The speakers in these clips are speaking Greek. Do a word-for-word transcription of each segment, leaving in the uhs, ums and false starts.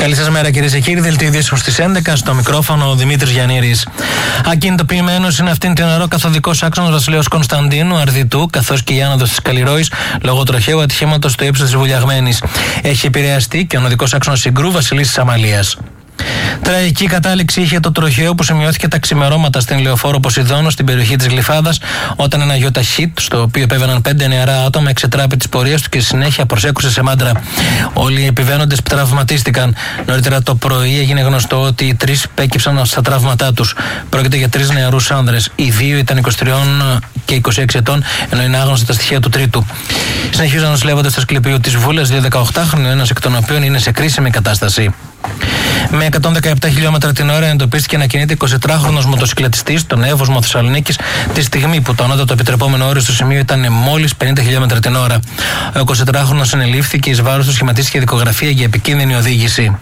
Καλή σας μέρα, κυρίες και κύριοι. Δελτίο ειδήσεων στις έντεκα. Στο μικρόφωνο ο Δημήτρης Γιαννήρης. Ακινητοποιημένος είναι αυτήν την ώρα ο καθοδικός άξονας Βασιλέως Κωνσταντίνου, Αρδιτού, καθώς και η άνοδος της Καλλιρόης λόγω τροχαίου ατυχήματος στο ύψος της Βουλιαγμένης. Έχει επηρεαστεί και ο οδικός άξονας Συγκρού Βασιλής της Αμαλίας. Τραγική κατάληξη είχε το τροχαίο που σημειώθηκε τα ξημερώματα στην Λεωφόρο Ποσειδώνου στην περιοχή της Γλυφάδας, όταν ένα γιοταχίτ, στο οποίο επέβαιναν πέντε νεαρά άτομα, εξετράπη της πορείας του και στη συνέχεια προσέκρουσε σε μάντρα. Όλοι οι επιβαίνοντες τραυματίστηκαν. Νωρίτερα το πρωί έγινε γνωστό ότι οι τρεις πέκυψαν στα τραύματά τους. Πρόκειται για τρεις νεαρούς άνδρες. Οι δύο ήταν είκοσι τρία και είκοσι έξι ετών, ενώ είναι άγνωστα τα στοιχεία του τρίτου. Συνεχίζουν να νοσηλεύονται στο Ασκληπείο της Βούλας δύο δεκαοκτάχρονοι, ένας εκ των οποίων είναι σε κρίσιμη κατάσταση. Με εκατόν δεκαεπτά χιλιόμετρα την ώρα εντοπίστηκε να κινείται εικοσιτράχρονος μοτοσυκλετιστής στον Εύωσμο Θεσσαλονίκης τη στιγμή που το ανώτατο επιτρεπόμενο όριο στο σημείο ήταν μόλις πενήντα χιλιόμετρα την ώρα. Ο εικοσιτράχρονος συνελήφθηκε, εις βάρος του σχηματίστηκε δικογραφία για επικίνδυνη οδήγηση.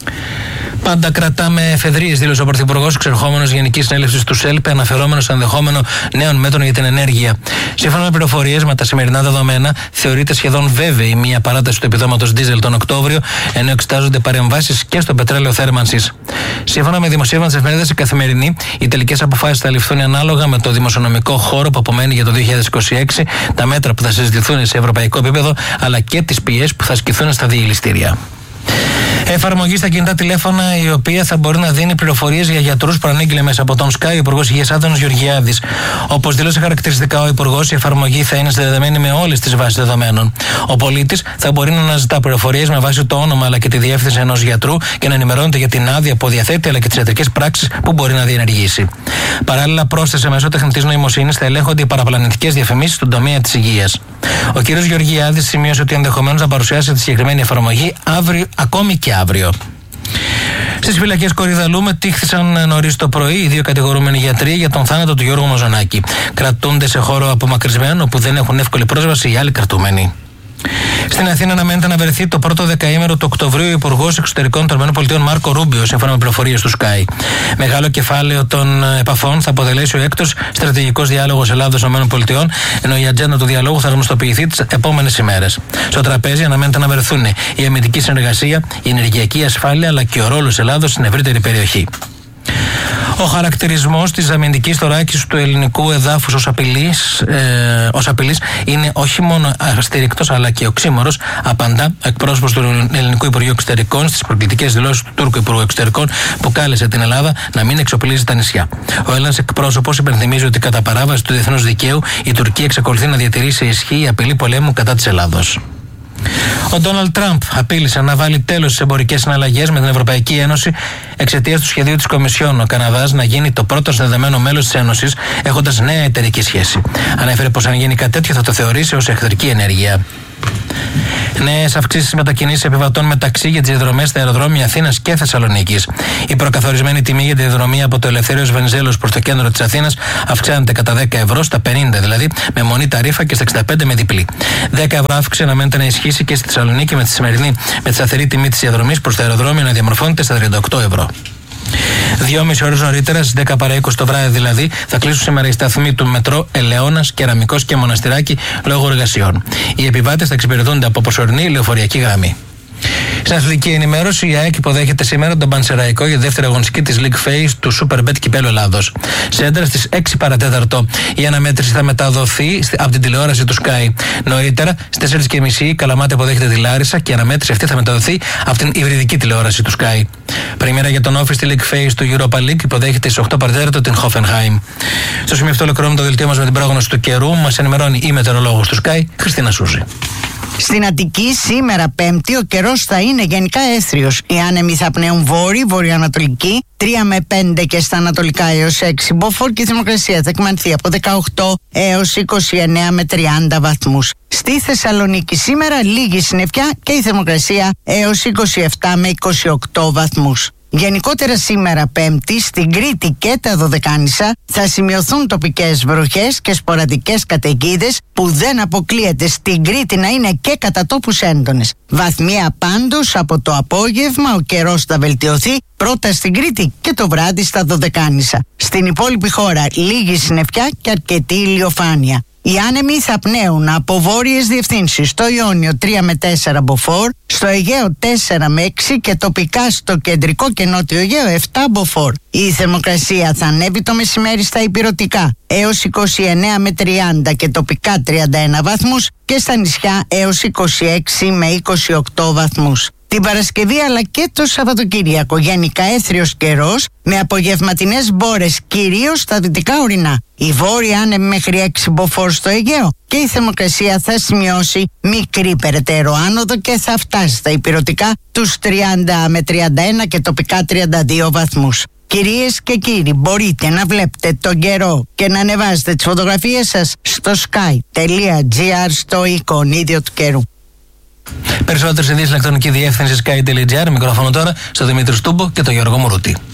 Πάντα κρατάμε εφεδρείες, δήλωσε ο Πρωθυπουργός, εξερχόμενος Γενικής Συνέλευσης του ΣΕΛΠ, αναφερόμενος στο ενδεχόμενο νέων μέτρων για την ενέργεια. Σύμφωνα με πληροφορίες, με τα σημερινά δεδομένα, θεωρείται σχεδόν βέβαιη μια παράταση του επιδόματος ντίζελ τον Οκτώβριο, ενώ εξετάζονται παρεμβάσεις και στο πετρέλαιο θέρμανσης. Σύμφωνα με δημοσίευμα της εφημερίδας Η Καθημερινή, οι τελικές αποφάσεις θα ληφθούν ανάλογα με το δημοσιονομικό χώρο που απομένει για το δύο χιλιάδες είκοσι έξι, τα μέτρα που θα συζητηθούν σε ευρωπαϊκό επίπεδο, αλλά και τις πιέσεις που θα ασκηθούν στα διελιστήρια. Εφαρμογή στα κινητά τηλέφωνα, η οποία θα μπορεί να δίνει πληροφορίες για γιατρούς, προανήγγειλε μέσα από τον Sky ο Υπουργός Υγείας Άδωνης Γεωργιάδης. Όπως δήλωσε χαρακτηριστικά ο Υπουργός, η εφαρμογή θα είναι συνδεδεμένη με όλες τις βάσεις δεδομένων. Ο πολίτης θα μπορεί να αναζητά πληροφορίες με βάση το όνομα αλλά και τη διεύθυνση ενός γιατρού και να ενημερώνεται για την άδεια που διαθέτει αλλά και τις ιατρικές πράξεις που μπορεί να διενεργήσει. Παράλληλα, πρόσθεσε μέσω τεχνητής νοημοσύνης θα ελέγχονται οι παραπλανητικές διαφημίσεις στον τομέα της υγείας. Ο κ. Γεωργιάδης σημείωσε ότι ενδεχομένως να παρουσιάσει τη συγκεκριμένη εφαρμογή αύριο, ακόμη και αύριο. Στις φυλακές Κορυδαλού μετήχθησαν νωρίς το πρωί οι δύο κατηγορούμενοι γιατροί για τον θάνατο του Γιώργου Μαζονάκη. Κρατούνται σε χώρο απομακρυσμένο που δεν έχουν εύκολη πρόσβαση οι άλλοι κρατούμενοι. Στην Αθήνα αναμένεται να βρεθεί το πρώτο δεκαήμερο του Οκτωβρίου ο Υπουργός Εξωτερικών των ΗΠΑ Μάρκο Ρούμπιο, σύμφωνα με πληροφορίες του Sky. Μεγάλο κεφάλαιο των επαφών θα αποτελέσει ο έκτος στρατηγικός διάλογος Ελλάδος-ΗΠΑ, ενώ η ατζέντα του διαλόγου θα γνωστοποιηθεί τις επόμενες ημέρες. Στο τραπέζι αναμένεται να βρεθούν η αμυντική συνεργασία, η ενεργειακή ασφάλεια αλλά και ο ρόλος Ελλάδος στην ευρύτερη περιοχή. Ο χαρακτηρισμός της αμυντικής θωράκισης του ελληνικού εδάφους ως απειλής, ε, ως απειλής είναι όχι μόνο αστηρικτός αλλά και οξύμορος, απαντά ο εκπρόσωπος του Ελληνικού Υπουργείου Εξωτερικών στις προκλητικές δηλώσεις του Τούρκου Υπουργού Εξωτερικών που κάλεσε την Ελλάδα να μην εξοπλίζει τα νησιά. Ο Έλληνας εκπρόσωπος υπενθυμίζει ότι κατά παράβαση του διεθνούς δικαίου η Τουρκία εξακολουθεί να διατηρεί σε ισχύ η απειλή πολέμου κατά της Ελλάδος. Ο Ντόναλντ Τραμπ απείλησε να βάλει τέλος στις εμπορικές συναλλαγές με την Ευρωπαϊκή Ένωση εξαιτίας του σχεδίου της Κομισιόν ο Καναδάς να γίνει το πρώτο συνδεδεμένο μέλος της Ένωσης, έχοντας νέα εταιρική σχέση. Ανέφερε πως αν γίνει κάτι τέτοιο θα το θεωρήσει ως εχθρική ενέργεια. Νέες αυξήσεις μετακινήσεις επιβατών μεταξύ για τις διαδρομές στα αεροδρόμια Αθήνας και Θεσσαλονίκης. Η προκαθορισμένη τιμή για τη διαδρομή από το Ελευθέριος Βενιζέλος προς το κέντρο της Αθήνας αυξάνεται κατά δέκα ευρώ στα πενήντα, δηλαδή με μονή ταρίφα, και στα εξήντα πέντε με διπλή. δέκα ευρώ αύξηση αναμένεται να ισχύσει και στη Θεσσαλονίκη με τη σημερινή με τη σταθερή τιμή της διαδρομής προς το αεροδρόμιο να διαμορφώνεται στα τριάντα οκτώ ευρώ. Δυόμιση ώρες νωρίτερα, στις δέκα παρά είκοσι το βράδυ δηλαδή, θα κλείσουν σήμερα οι σταθμοί του μετρό Ελαιώνας, Κεραμικός και Μοναστηράκι λόγω εργασιών. Οι επιβάτες θα εξυπηρετούνται από προσωρινή λεωφοριακή γραμμή. Στην αθλητική ενημέρωση, η ΑΕΚ υποδέχεται σήμερα τον Πανσεραϊκό για δεύτερη αγωνιστική της League Phase του Superbet Κυπέλλου Ελλάδος. Σέντρα στις έξι παρά τέταρτο. Η αναμέτρηση θα μεταδοθεί από την τηλεόραση του Sky. Νωρίτερα, στις τέσσερις και μισή η Καλαμάτα υποδέχεται τη Λάρισα και η αναμέτρηση αυτή θα μεταδοθεί από την υβριδική τηλεόραση του Sky. Πρεμιέρα για τον Όφη στη League Phase του Europa League υποδέχεται στις οκτώ παρά τέταρτο την Hoffenheim. Στο σημείο αυτό ολοκληρώνουμε το δελτίο μας με την πρόγνωση του καιρού. Μας ενημερώνει η μετεωρολόγος του Sky, Χριστίνα Σούζη. Στην Αττική σήμερα Πέμπτη ο καιρός θα είναι γενικά έθριος. Οι άνεμοι θα πνέουν βόρειοι, βορειοανατολική, τρία με πέντε και στα ανατολικά έως έξι μποφόρ και η θερμοκρασία θα εκμανθεί από δεκαοκτώ έως είκοσι εννέα με τριάντα βαθμούς. Στη Θεσσαλονίκη σήμερα λίγη συννεφιά και η θερμοκρασία έως είκοσι επτά με είκοσι οκτώ βαθμούς. Γενικότερα σήμερα Πέμπτη στην Κρήτη και τα Δωδεκάνησα θα σημειωθούν τοπικές βροχές και σποραδικές καταιγίδες που δεν αποκλείεται στην Κρήτη να είναι και κατά τόπους έντονες. Βαθμία πάντως από το απόγευμα ο καιρός θα βελτιωθεί πρώτα στην Κρήτη και το βράδυ στα Δωδεκάνησα. Στην υπόλοιπη χώρα λίγη συννεφιά και αρκετή ηλιοφάνεια. Οι άνεμοι θα πνέουν από βόρειες διευθύνσεις στο Ιόνιο τρία με τέσσερα μποφόρ, στο Στο Αιγαίο τέσσερα με έξι και τοπικά στο κεντρικό και νότιο Αιγαίο επτά μποφόρ. Η θερμοκρασία θα ανέβει το μεσημέρι στα ηπειρωτικά έως είκοσι εννέα με τριάντα και τοπικά τριάντα ένα βαθμούς και στα νησιά έως είκοσι έξι με είκοσι οκτώ βαθμούς. Την Παρασκευή αλλά και το Σαββατοκύριακο γενικά έθριος καιρός με απογευματινές μπόρες κυρίως στα δυτικά ορεινά. Η βόρεια άνεμη μέχρι έξι μποφόρ στο Αιγαίο και η θερμοκρασία θα σημειώσει μικρή περαιτέρω άνοδο και θα φτάσει στα ηπειρωτικά τους τριάντα με τριάντα ένα και τοπικά τριάντα δύο βαθμούς. Κυρίες και κύριοι, μπορείτε να βλέπετε τον καιρό και να ανεβάζετε τις φωτογραφίες σας στο sky τελεία gr στο εικονίδιο του καιρού. Περισσότερες ειδήσεις ηλεκτρονική διεύθυνση sky τελεία gr. Μικρόφωνο τώρα στο Δημήτρη Στούμπο και τον Γιώργο Μουρούτη.